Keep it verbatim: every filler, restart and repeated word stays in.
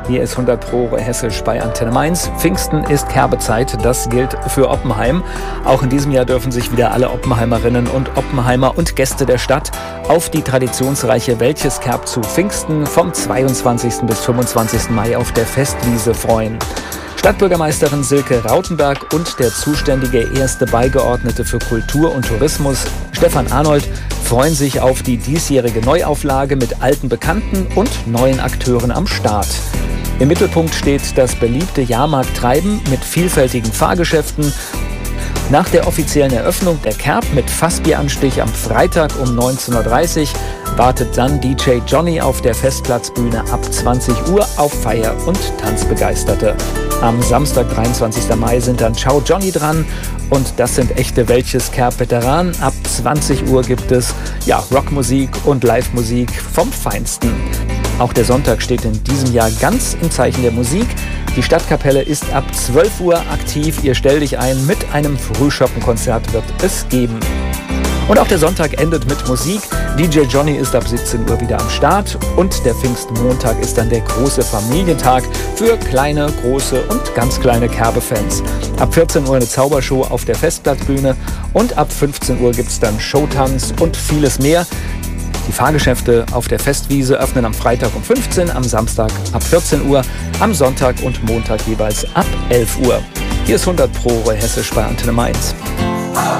Hier ist hundert Pro Hessisch bei Antenne Mainz. Pfingsten ist Kerbezeit, das gilt für Oppenheim. Auch in diesem Jahr dürfen sich wieder alle Oppenheimerinnen und Oppenheimer und Gäste der Stadt auf die traditionsreiche Welches Kerb zu Pfingsten vom zweiundzwanzigsten bis fünfundzwanzigsten Mai auf der Festwiese freuen. Stadtbürgermeisterin Silke Rautenberg und der zuständige erste Beigeordnete für Kultur und Tourismus, Stefan Arnold, freuen sich auf die diesjährige Neuauflage mit alten Bekannten und neuen Akteuren am Start. Im Mittelpunkt steht das beliebte Jahrmarkttreiben mit vielfältigen Fahrgeschäften. Nach der offiziellen Eröffnung der Kerb mit Fassbieranstich am Freitag um neunzehn Uhr dreißig wartet dann D J Johnny auf der Festplatzbühne ab zwanzig Uhr auf Feier- und Tanzbegeisterte. Am Samstag, dreiundzwanzigsten Mai, sind dann Ciao Johnny dran und das sind echte Welches Kerb-Veteranen. Ab zwanzig Uhr gibt es ja, Rockmusik und Live-Musik vom Feinsten. Auch der Sonntag steht in diesem Jahr ganz im Zeichen der Musik. Die Stadtkapelle ist ab zwölf Uhr aktiv. Ihr stellt dich ein, mit einem Frühschoppenkonzert wird es geben. Und auch der Sonntag endet mit Musik. D J Johnny ist ab siebzehn Uhr wieder am Start und der Pfingstmontag ist dann der große Familientag für kleine, große und ganz kleine Kerbe-Fans. Ab vierzehn Uhr eine Zaubershow auf der Festplatzbühne und ab fünfzehn Uhr gibt es dann Showtanz und vieles mehr. Die Fahrgeschäfte auf der Festwiese öffnen am Freitag um fünfzehn, am Samstag ab vierzehn Uhr, am Sonntag und Montag jeweils ab elf Uhr. Hier ist hundert Pro Hessisch bei Antenne Mainz.